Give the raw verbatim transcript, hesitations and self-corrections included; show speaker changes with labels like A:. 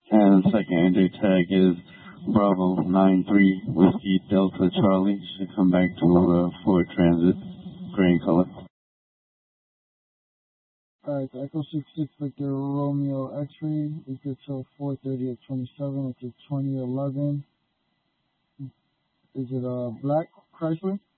A: And second entry tag is Bravo nine three Whiskey Delta Charlie. Should come back to uh, Ford Transit, gray in color.
B: Alright, so Echo six six Victor Romeo X-ray is good till four thirty at twenty-seven. It's a twenty eleven. Is it a black Chrysler?